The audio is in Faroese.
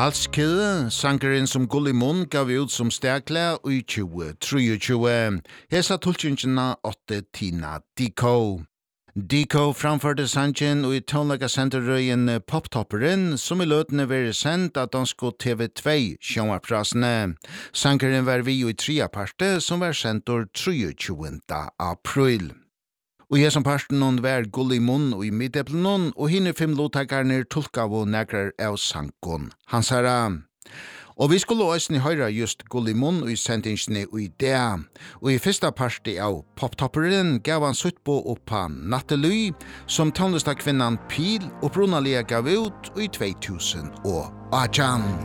Halskede, sankeren som Gullimund gav ut som stekle i 2023. Hesa tulkingina 8 Tina Diko. Diko framførte sangen og i tonleikasenterrøyen Poptopperen, som i løtene var sendt av dansko TV2 sjånvarprasene. Sankeren var vi i 3 parte, som var sendt 23. april. Og jeg som parten var Gullimund og i middeplen, og hinne 5 låttakerne tolkav og nekrar av sankon. Han sa og vi skulle også høre just Gullimund og i sendingsene og i det. Og i første parte av Poptopperen gav han sutt på oppa Nattely, som tonlistakvinnan Pil og Brunalia gav ut i 2018.